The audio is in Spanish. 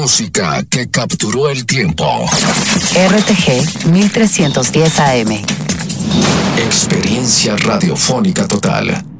música que capturó el tiempo. RTG 1310 AM. Experiencia radiofónica total.